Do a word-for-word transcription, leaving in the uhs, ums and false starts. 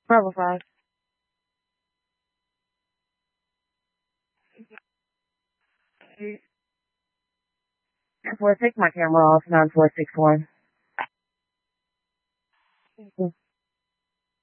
Bravo five. Four six, my camera off, nine four six one.